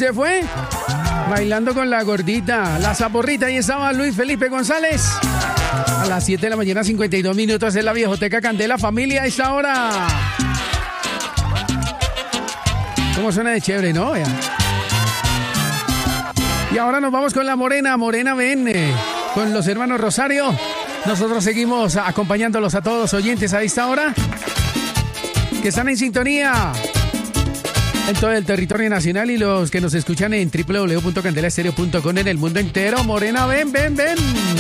se fue bailando con la gordita, la zaporrita. Ahí estaba Luis Felipe González. A las 7 de la mañana, 52 minutos en la Viejoteca Candela. Familia, a esta hora. ¿Cómo suena de chévere, no? Vean. Y ahora nos vamos con la Morena. Morena, ven, con los hermanos Rosario. Nosotros seguimos acompañándolos a todos oyentes a esta hora que están en sintonía en todo el territorio nacional y los que nos escuchan en www.candelaestereo.com en el mundo entero. Morena, ven, ven, ven.